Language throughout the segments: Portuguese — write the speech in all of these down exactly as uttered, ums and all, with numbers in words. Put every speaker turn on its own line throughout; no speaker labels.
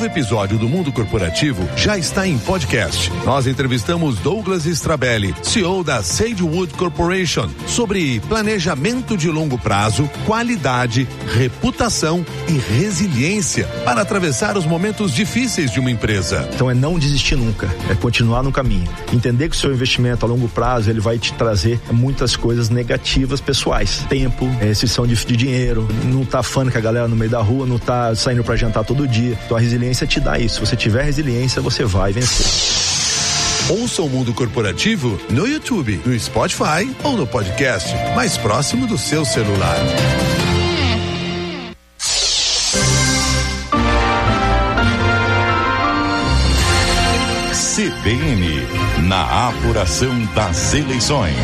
novo episódio do Mundo Corporativo já está em podcast. Nós entrevistamos Douglas Strabelli, C E O da Sagewood Corporation, sobre planejamento de longo prazo, qualidade, reputação e resiliência para atravessar os momentos difíceis de uma empresa.
Então é não desistir nunca, é continuar no caminho. Entender que o seu investimento a longo prazo ele vai te trazer muitas coisas negativas pessoais. Tempo, restrição de, de dinheiro, não tá fã com a galera no meio da rua, não tá saindo pra jantar todo dia. Então a resiliência te dá isso. Se você tiver resiliência, você vai vencer.
Ouça o Mundo Corporativo no YouTube, no Spotify ou no podcast mais próximo do seu celular.
C B N, na apuração das eleições.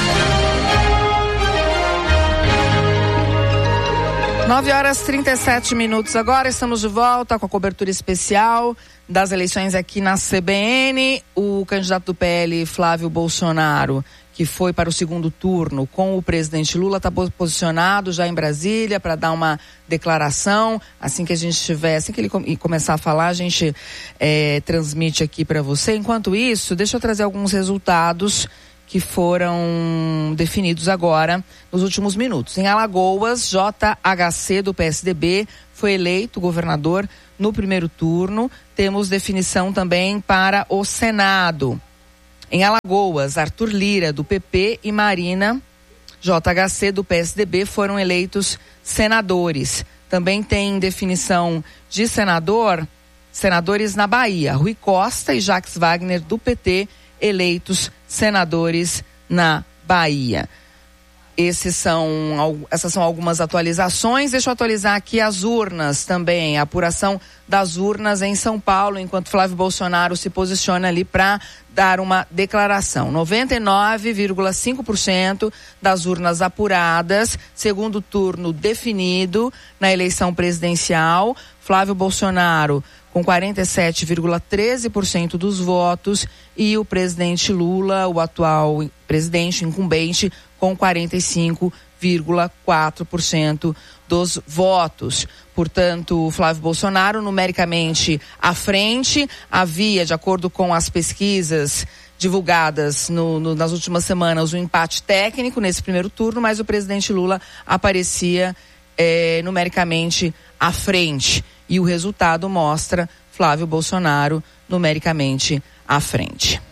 nove horas e trinta e sete minutos agora, estamos de volta com a cobertura especial das eleições aqui na C B N. O candidato do P L, Flávio Bolsonaro, que foi para o segundo turno com o presidente Lula, está posicionado já em Brasília para dar uma declaração. Assim que a gente tiver, assim que ele com, começar a falar, a gente é, transmite aqui para você. Enquanto isso, deixa eu trazer alguns resultados que foram definidos agora nos últimos minutos. Em Alagoas, J H C do P S D B foi eleito governador no primeiro turno. Temos definição também para o Senado. Em Alagoas, Arthur Lira do P P e Marina J H C do P S D B foram eleitos senadores. Também tem definição de senador, senadores na Bahia. Rui Costa e Jacques Wagner do P T eleitos senadores na Bahia. Esses são, essas são algumas atualizações. Deixa eu atualizar aqui as urnas também, a apuração das urnas em São Paulo, enquanto Flávio Bolsonaro se posiciona ali para dar uma declaração. noventa e nove vírgula cinco por cento das urnas apuradas, segundo turno definido na eleição presidencial. Flávio Bolsonaro com quarenta e sete vírgula treze por cento dos votos e o presidente Lula, o atual presidente incumbente, com quarenta e cinco vírgula quatro por cento dos votos. Portanto, Flávio Bolsonaro numericamente à frente. Havia, de acordo com as pesquisas divulgadas no, no, nas últimas semanas, um empate técnico nesse primeiro turno, mas o presidente Lula aparecia eh, numericamente à frente. E o resultado mostra Flávio Bolsonaro numericamente à frente.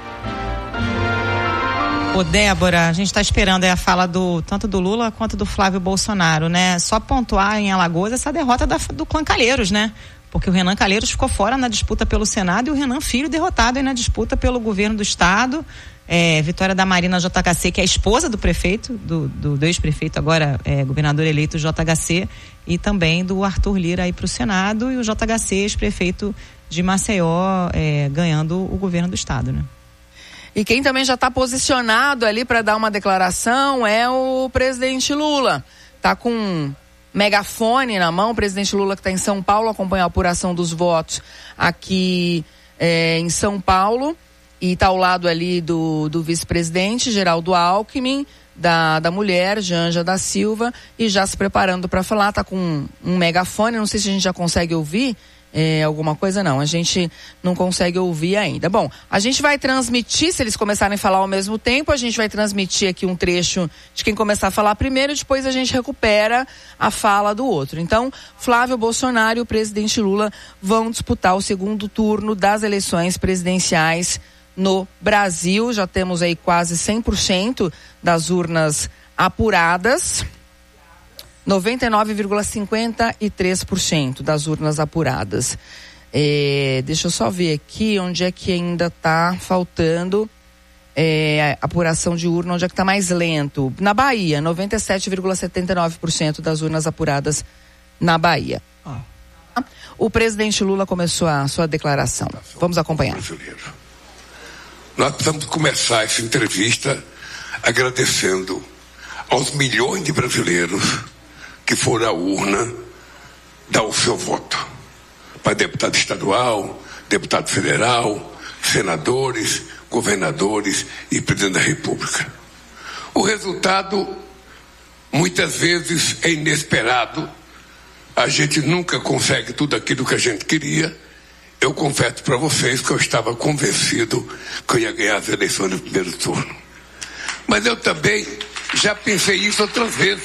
Ô Débora, a gente está esperando aí a fala do, tanto do Lula quanto do Flávio Bolsonaro, né? Só pontuar em Alagoas essa derrota da, do clã Calheiros, né? Porque o Renan Calheiros ficou fora na disputa pelo Senado e o Renan Filho derrotado aí na disputa pelo governo do estado. É, vitória da Marina J H C, que é a esposa do prefeito, do, do, do ex-prefeito, agora é, governador eleito J H C, e também do Arthur Lira aí para o Senado, e o J H C, ex-prefeito de Maceió, é, ganhando o governo do estado, né?
E quem também já está posicionado ali para dar uma declaração é o presidente Lula. Está com um megafone na mão. O presidente Lula, que está em São Paulo, acompanha a apuração dos votos aqui é, em São Paulo. E está ao lado ali do, do vice-presidente, Geraldo Alckmin, da, da mulher, Janja da Silva, e já se preparando para falar. Está com um, um megafone, não sei se a gente já consegue ouvir. É, alguma coisa não, a gente não consegue ouvir ainda. Bom, a gente vai transmitir, se eles começarem a falar ao mesmo tempo, a gente vai transmitir aqui um trecho de quem começar a falar primeiro e depois a gente recupera a fala do outro. Então, Flávio Bolsonaro e o presidente Lula vão disputar o segundo turno das eleições presidenciais no Brasil. Já temos aí quase cem por cento das urnas apuradas. noventa e nove vírgula cinquenta e três por cento das urnas apuradas. É, deixa eu só ver aqui onde é que ainda está faltando é, apuração de urna, onde é que está mais lento. Na Bahia, noventa e sete vírgula setenta e nove por cento das urnas apuradas na Bahia. Ah. O presidente Lula começou a sua declaração. Vamos acompanhar.
Brasileiro. Nós precisamos começar essa entrevista agradecendo aos milhões de brasileiros que foram à urna dar o seu voto para deputado estadual, deputado federal, senadores, governadores e presidente da República. O resultado muitas vezes é inesperado, a gente nunca consegue tudo aquilo que a gente queria. Eu confesso para vocês que eu estava convencido que eu ia ganhar as eleições no primeiro turno. Mas eu também já pensei isso outras vezes.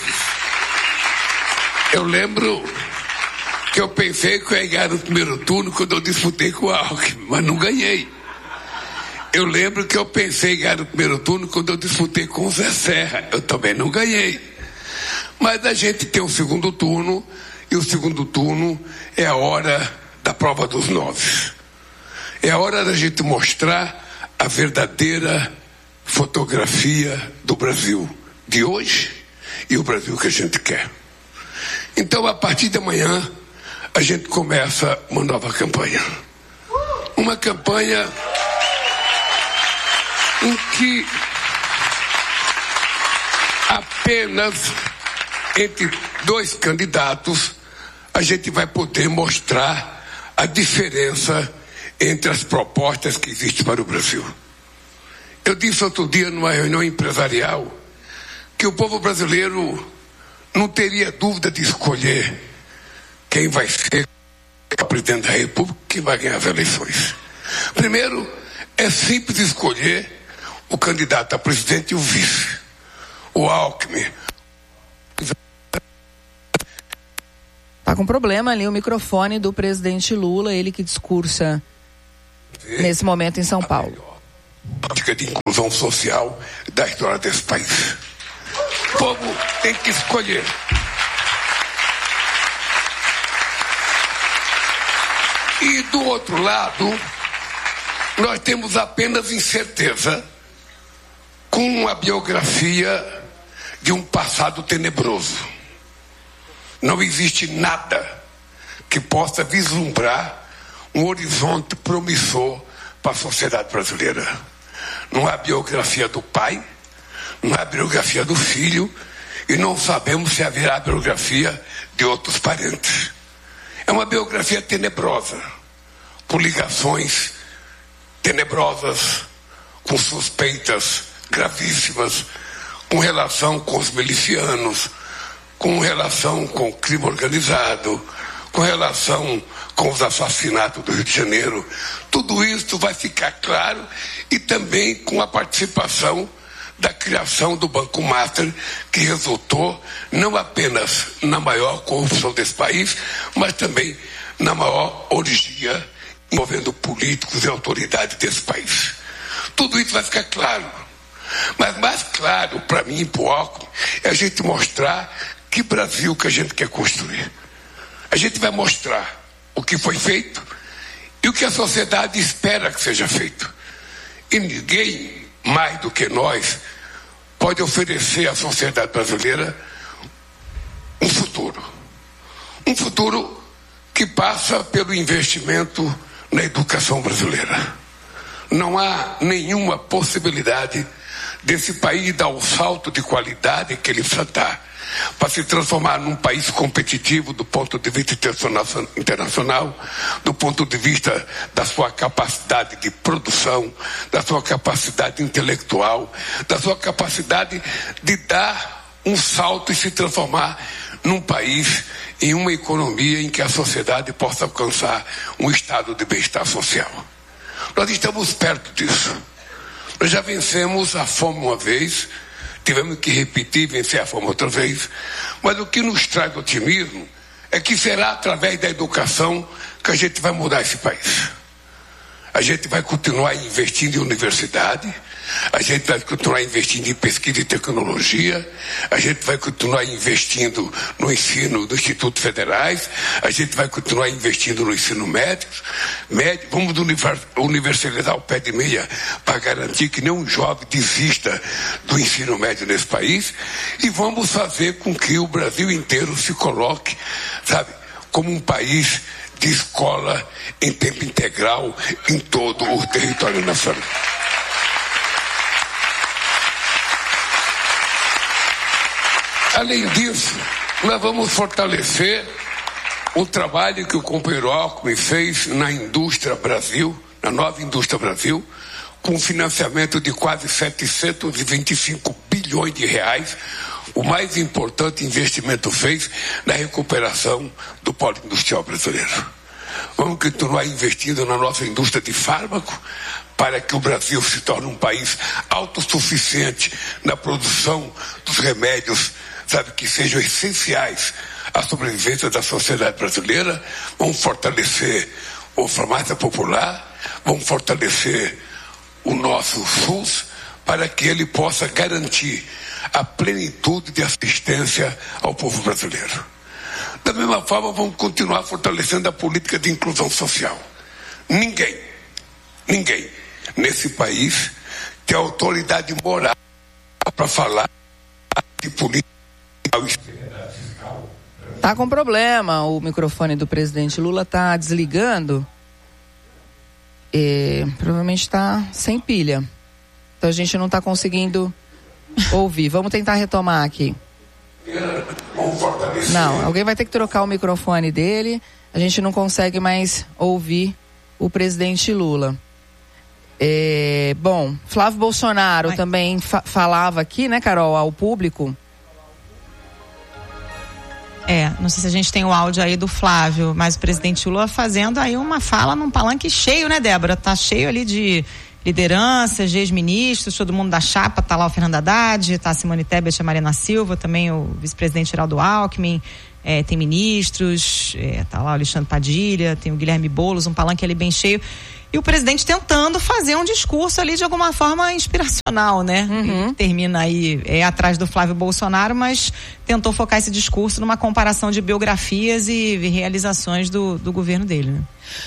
Eu lembro que eu pensei que eu ia ganhar no primeiro turno quando eu disputei com o Alckmin, mas não ganhei. Eu lembro que eu pensei em ganhar no primeiro turno quando eu disputei com o Zé Serra. Eu também não ganhei. Mas a gente tem o segundo turno, e o segundo turno é a hora da prova dos nove. É a hora da gente mostrar a verdadeira fotografia do Brasil de hoje e o Brasil que a gente quer. Então, a partir de amanhã, a gente começa uma nova campanha. Uma campanha em que apenas entre dois candidatos a gente vai poder mostrar a diferença entre as propostas que existem para o Brasil. Eu disse outro dia numa reunião empresarial que o povo brasileiro não teria dúvida de escolher quem vai ser o presidente da República, quem vai ganhar as eleições. Primeiro, é simples escolher o candidato a presidente e o vice. O Alckmin.
Tá com problema ali o microfone do presidente Lula, ele que discursa nesse momento em São Paulo.
Política de inclusão social da história desse país. O povo tem que escolher. E do outro lado, nós temos apenas incerteza com a biografia de um passado tenebroso. Não existe nada que possa vislumbrar um horizonte promissor para a sociedade brasileira. Não há biografia do pai, não há biografia do filho, e não sabemos se haverá biografia de outros parentes. É uma biografia tenebrosa, com ligações tenebrosas, com suspeitas gravíssimas, com relação com os milicianos, com relação com o crime organizado, com relação com os assassinatos do Rio de Janeiro. Tudo isso vai ficar claro, e também com a participação da criação do Banco Master, que resultou não apenas na maior corrupção desse país, mas também na maior orgia envolvendo políticos e autoridades desse país. Tudo isso vai ficar claro. Mas mais claro para mim e para o Alckmin é a gente mostrar que Brasil que a gente quer construir. A gente vai mostrar o que foi feito e o que a sociedade espera que seja feito. E ninguém mais do que nós pode oferecer à sociedade brasileira um futuro. Um futuro que passa pelo investimento na educação brasileira. Não há nenhuma possibilidade desse país dar o salto de qualidade que ele precisa dar para se transformar num país competitivo do ponto de vista internacional, do ponto de vista da sua capacidade de produção, da sua capacidade intelectual, da sua capacidade de dar um salto e se transformar num país, em uma economia em que a sociedade possa alcançar um estado de bem-estar social. Nós estamos perto disso. Nós já vencemos a fome uma vez, tivemos que repetir, vencer a fome outra vez, mas o que nos traz otimismo é que será através da educação que a gente vai mudar esse país. A gente vai continuar investindo em universidade, a gente vai continuar investindo em pesquisa e tecnologia, a gente vai continuar investindo no ensino dos institutos federais, a gente vai continuar investindo no ensino médio, médio vamos universalizar o pé de meia para garantir que nenhum jovem desista do ensino médio nesse país, e vamos fazer com que o Brasil inteiro se coloque, sabe, como um país de escola em tempo integral em todo o território nacional. Além disso, nós vamos fortalecer o trabalho que o companheiro Alckmin fez na indústria Brasil, na nova indústria Brasil, com financiamento de quase setecentos e vinte e cinco bilhões de reais, o mais importante investimento feito na recuperação do polo industrial brasileiro. Vamos continuar investindo na nossa indústria de fármaco para que o Brasil se torne um país autossuficiente na produção dos remédios, sabe, que sejam essenciais à sobrevivência da sociedade brasileira. Vamos fortalecer a farmácia popular, vamos fortalecer o nosso SUS para que ele possa garantir a plenitude de assistência ao povo brasileiro. Da mesma forma, vamos continuar fortalecendo a política de inclusão social. Ninguém, ninguém nesse país tem autoridade moral para falar de política fiscal.
Tá com problema, o microfone do presidente Lula tá desligando. E, provavelmente está sem pilha. Então a gente não está conseguindo ouvir. Vamos tentar retomar aqui. Não, alguém vai ter que trocar o microfone dele. A gente não consegue mais ouvir o presidente Lula. É, bom, Flávio Bolsonaro Ai. também fa- falava aqui, né, Carol, ao público.
É, não sei se a gente tem o áudio aí do Flávio, mas o presidente Lula fazendo aí uma fala num palanque cheio, né, Débora? Tá cheio ali de lideranças, de ex-ministros, todo mundo da chapa, tá lá o Fernando Haddad, tá a Simone Tebet, a Marina Silva, também o vice-presidente Geraldo Alckmin, é, tem ministros, é, tá lá o Alexandre Padilha, tem o Guilherme Boulos, um palanque ali bem cheio. E o presidente tentando fazer um discurso ali de alguma forma inspiracional, né?
Uhum.
Termina aí é, atrás do Flávio Bolsonaro, mas tentou focar esse discurso numa comparação de biografias e realizações do, do governo dele, né?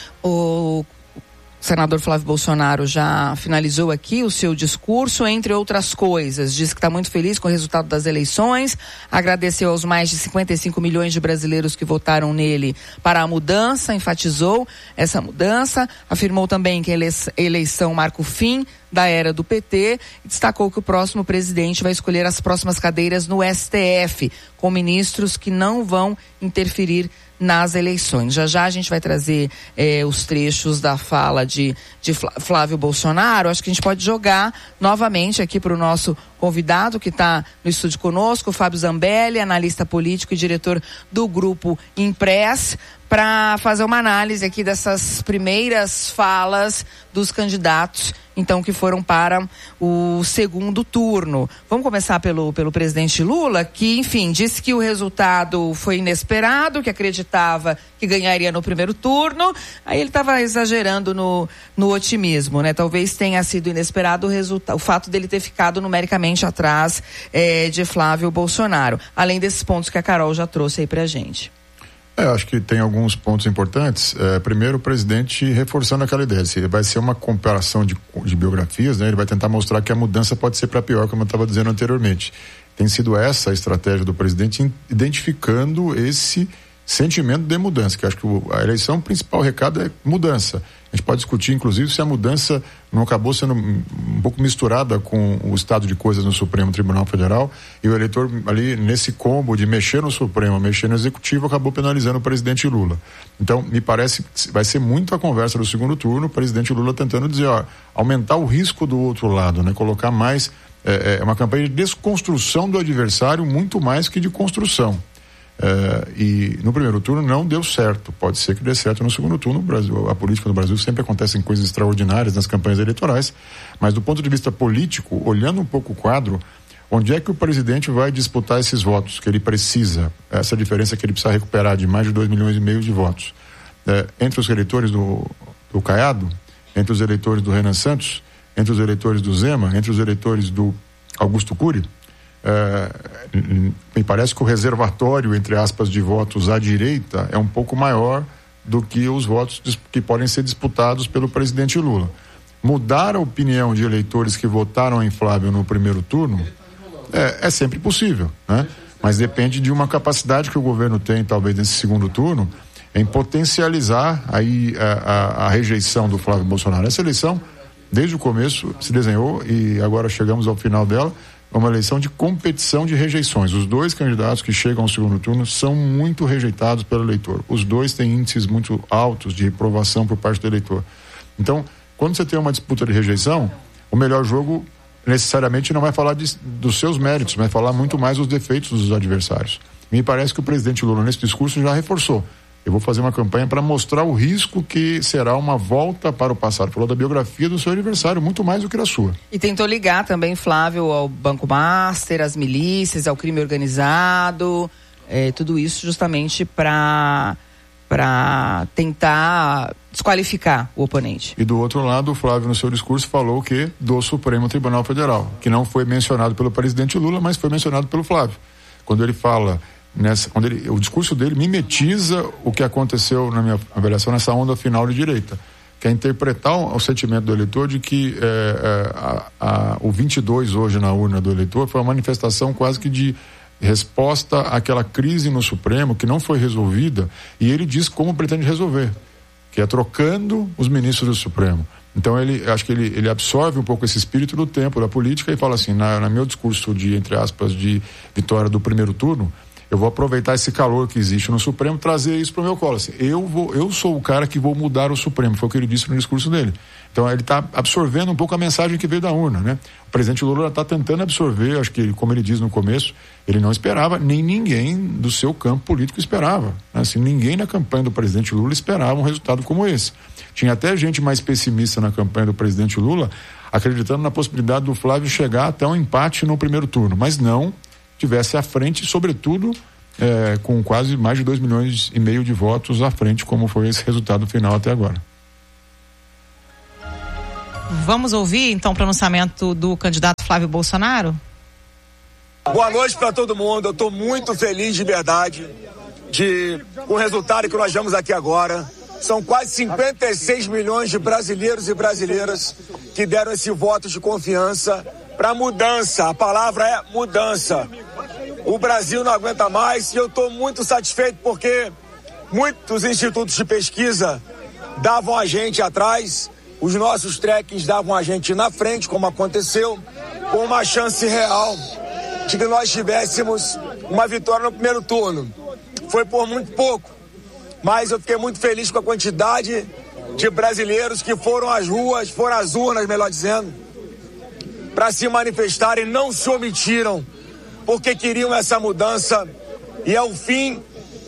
O senador Flávio Bolsonaro já finalizou aqui o seu discurso, entre outras coisas. Disse que está muito feliz com o resultado das eleições, agradeceu aos mais de cinquenta e cinco milhões de brasileiros que votaram nele para a mudança, enfatizou essa mudança, afirmou também que a eleição marca o fim da era do P T e destacou que o próximo presidente vai escolher as próximas cadeiras no S T F, com ministros que não vão interferir nas eleições. Já já a gente vai trazer eh, os trechos da fala de, de Flávio Bolsonaro. Acho que a gente pode jogar novamente aqui para o nosso convidado que está no estúdio conosco, o Fábio Zambelli, analista político e diretor do Grupo Impress, para fazer uma análise aqui dessas primeiras falas dos candidatos, então, que foram para o segundo turno. Vamos começar pelo, pelo presidente Lula, que, enfim, disse que o resultado foi inesperado, que acreditava que ganharia no primeiro turno. Aí ele estava exagerando no, no otimismo, né? Talvez tenha sido inesperado o, resulta- o fato dele ter ficado numericamente atrás eh, de Flávio Bolsonaro. Além desses pontos que a Carol já trouxe aí pra gente.
É, acho que tem alguns pontos importantes. É, primeiro, o presidente reforçando aquela ideia. Se vai ser uma comparação de, de biografias, né? Ele vai tentar mostrar que a mudança pode ser para pior, como eu estava dizendo anteriormente. Tem sido essa a estratégia do presidente, identificando esse sentimento de mudança, que acho que o, a eleição, o principal recado é mudança. A gente pode discutir, inclusive, se a mudança não acabou sendo um pouco misturada com o estado de coisas no Supremo Tribunal Federal, e o eleitor ali nesse combo de mexer no Supremo, mexer no Executivo, acabou penalizando o presidente Lula. Então, me parece que vai ser muito a conversa do segundo turno, o presidente Lula tentando dizer, ó, aumentar o risco do outro lado, né? Colocar mais, é, é uma campanha de desconstrução do adversário muito mais que de construção. Uh, e no primeiro turno não deu certo, pode ser que dê certo no segundo turno. O Brasil, a política no Brasil sempre acontecem coisas extraordinárias nas campanhas eleitorais, mas do ponto de vista político, olhando um pouco o quadro, onde é que o presidente vai disputar esses votos que ele precisa, essa diferença que ele precisa recuperar de mais de dois milhões e meio de votos, uh, entre os eleitores do, do Caiado, entre os eleitores do Renan Santos, entre os eleitores do Zema, entre os eleitores do Augusto Cury. Uh, me parece que o reservatório, entre aspas, de votos à direita é um pouco maior do que os votos que podem ser disputados pelo presidente Lula. Mudar a opinião de eleitores que votaram em Flávio no primeiro turno é, é sempre possível, né? Mas depende de uma capacidade que o governo tem, talvez nesse segundo turno, em potencializar aí a, a, a rejeição do Flávio Bolsonaro. Essa eleição, desde o começo, se desenhou e agora chegamos ao final dela. É uma eleição de competição de rejeições. Os dois candidatos que chegam ao segundo turno são muito rejeitados pelo eleitor. Os dois têm índices muito altos de reprovação por parte do eleitor. Então, quando você tem uma disputa de rejeição, o melhor jogo necessariamente não vai falar de, dos seus méritos, vai falar muito mais dos defeitos dos adversários. Me parece que o presidente Lula, nesse discurso, já reforçou. Eu vou fazer uma campanha para mostrar o risco que será uma volta para o passado. Falou da biografia do seu adversário, muito mais do que da sua.
E tentou ligar também, Flávio, ao Banco Master, às milícias, ao crime organizado, é, tudo isso justamente para para tentar desqualificar o oponente.
E do outro lado, o Flávio, no seu discurso, falou que do Supremo Tribunal Federal, que não foi mencionado pelo presidente Lula, mas foi mencionado pelo Flávio. Quando ele fala... Nessa, quando ele, o discurso dele mimetiza o que aconteceu na minha avaliação nessa onda final de direita, que é interpretar o, o sentimento do eleitor de que é, é, a, a, o vinte e dois hoje na urna do eleitor foi uma manifestação quase que de resposta àquela crise no Supremo que não foi resolvida, e ele diz como pretende resolver, que é trocando os ministros do Supremo. Então ele, acho que ele, ele absorve um pouco esse espírito do tempo da política e fala assim, na, na meu discurso de, entre aspas, de vitória do primeiro turno, eu vou aproveitar esse calor que existe no Supremo, trazer isso para o meu colo. Assim, eu, vou, eu sou o cara que vou mudar o Supremo, foi o que ele disse no discurso dele. Então ele está absorvendo um pouco a mensagem que veio da urna, né? O presidente Lula está tentando absorver, acho que, como ele diz no começo, ele não esperava, nem ninguém do seu campo político esperava. Né? Assim, ninguém na campanha do presidente Lula esperava um resultado como esse. Tinha até gente mais pessimista na campanha do presidente Lula, acreditando na possibilidade do Flávio chegar até um empate no primeiro turno, mas não tivesse à frente, sobretudo é, com quase mais de dois milhões e meio de votos à frente, como foi esse resultado final até agora.
Vamos ouvir então o pronunciamento do candidato Flávio Bolsonaro?
Boa noite para todo mundo. Eu estou muito feliz de verdade de, com o resultado que nós vemos aqui agora. São quase cinquenta e seis milhões de brasileiros e brasileiras que deram esse voto de confiança para mudança. A palavra é mudança. O Brasil não aguenta mais e eu estou muito satisfeito porque muitos institutos de pesquisa davam a gente atrás, os nossos trackings davam a gente na frente, como aconteceu, com uma chance real de que nós tivéssemos uma vitória no primeiro turno. Foi por muito pouco, mas eu fiquei muito feliz com a quantidade de brasileiros que foram às ruas, foram às urnas, melhor dizendo, para se manifestarem, não se omitiram, porque queriam essa mudança, e é o fim,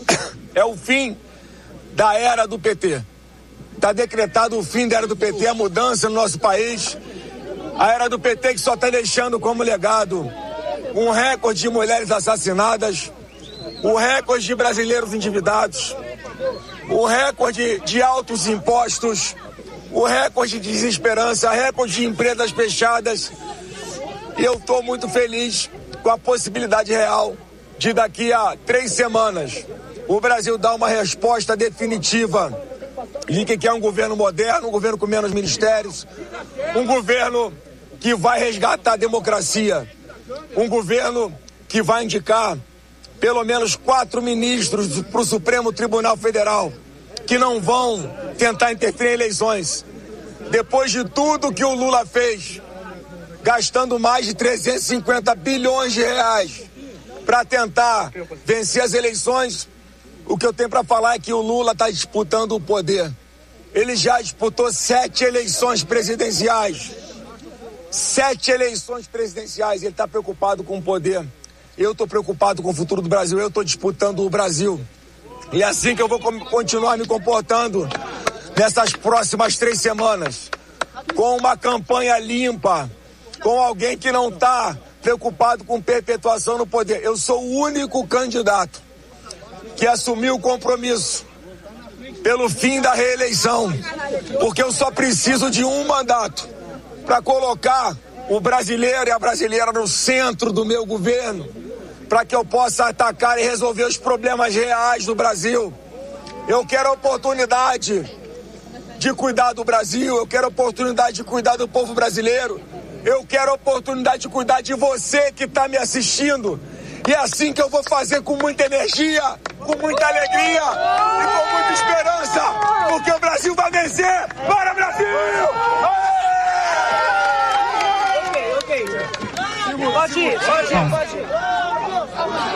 é o fim da era do P T. Está decretado o fim da era do P T, a mudança no nosso país, a era do P T que só está deixando como legado um recorde de mulheres assassinadas, o recorde de brasileiros endividados, o recorde de altos impostos, o recorde de desesperança, recorde de empresas fechadas. E eu estou muito feliz com a possibilidade real de daqui a três semanas o Brasil dar uma resposta definitiva de que é um governo moderno, um governo com menos ministérios, um governo que vai resgatar a democracia, um governo que vai indicar pelo menos quatro ministros para o Supremo Tribunal Federal que não vão tentar interferir em eleições. Depois de tudo que o Lula fez, gastando mais de trezentos e cinquenta bilhões de reais para tentar vencer as eleições, o que eu tenho para falar é que o Lula está disputando o poder. Ele já disputou sete eleições presidenciais. Sete eleições presidenciais. Ele está preocupado com o poder. Eu estou preocupado com o futuro do Brasil. Eu estou disputando o Brasil. E é assim que eu vou continuar me comportando nessas próximas três semanas. Com uma campanha limpa. Com alguém que não está preocupado com perpetuação no poder. Eu sou o único candidato que assumiu o compromisso pelo fim da reeleição, porque eu só preciso de um mandato para colocar o brasileiro e a brasileira no centro do meu governo, para que eu possa atacar e resolver os problemas reais do Brasil. Eu quero a oportunidade de cuidar do Brasil, eu quero a oportunidade de cuidar do povo brasileiro, eu quero a oportunidade de cuidar de você que está me assistindo. E é assim que eu vou fazer, com muita energia, com muita alegria e com muita esperança, porque o Brasil vai vencer. Bora, Brasil!
Tá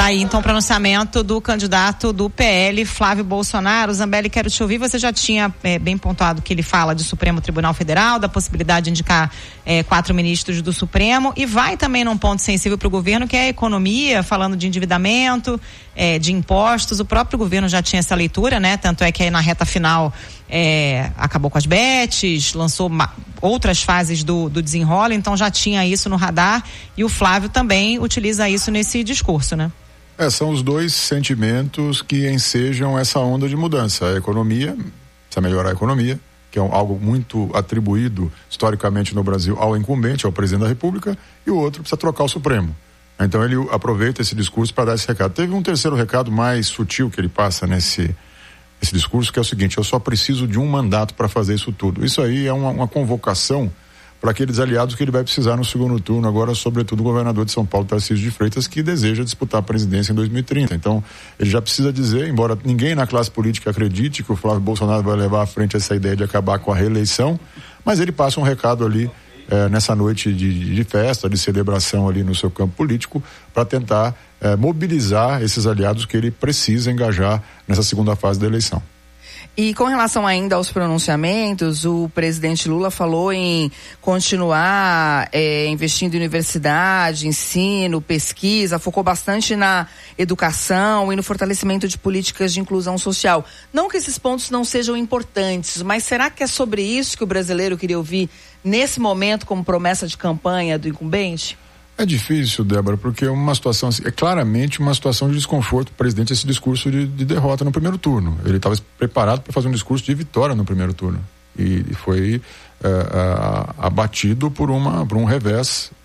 Aí, então, o pronunciamento do candidato do P L, Flávio Bolsonaro. Zambelli, quero te ouvir. Você já tinha é, bem pontuado que ele fala de Supremo Tribunal Federal, da possibilidade de indicar é, quatro ministros do Supremo, e vai também num ponto sensível para o governo, que é a economia, falando de endividamento, é, de impostos. O próprio governo já tinha essa leitura, né? Tanto é que aí na reta final é, acabou com as bets, lançou ma- outras fases do, do desenrola, então já tinha isso no radar, e o Flávio também utiliza isso nesse discurso, né?
É, são os dois sentimentos que ensejam essa onda de mudança. A economia, precisa melhorar a economia, que é um, algo muito atribuído historicamente no Brasil ao incumbente, ao presidente da República, e o outro precisa trocar o Supremo. Então ele aproveita esse discurso para dar esse recado. Teve um terceiro recado mais sutil que ele passa nesse esse discurso, que é o seguinte: eu só preciso de um mandato para fazer isso tudo. Isso aí é uma, uma convocação para aqueles aliados que ele vai precisar no segundo turno, agora, sobretudo o governador de São Paulo, Tarcísio de Freitas, que deseja disputar a presidência em dois mil e trinta. Então, ele já precisa dizer, embora ninguém na classe política acredite que o Flávio Bolsonaro vai levar à frente essa ideia de acabar com a reeleição, mas ele passa um recado ali eh, nessa noite de, de festa, de celebração ali no seu campo político, para tentar eh, mobilizar esses aliados que ele precisa engajar nessa segunda fase da eleição.
E com relação ainda aos pronunciamentos, o presidente Lula falou em continuar é, investindo em universidade, ensino, pesquisa, focou bastante na educação e no fortalecimento de políticas de inclusão social. Não que esses pontos não sejam importantes, mas será que é sobre isso que o brasileiro queria ouvir nesse momento como promessa de campanha do incumbente?
É difícil, Débora, porque é uma situação, é claramente uma situação de desconforto. O presidente, esse discurso de, de derrota no primeiro turno. Ele estava preparado para fazer um discurso de vitória no primeiro turno. E, e foi é, a, abatido por, uma, por um revés,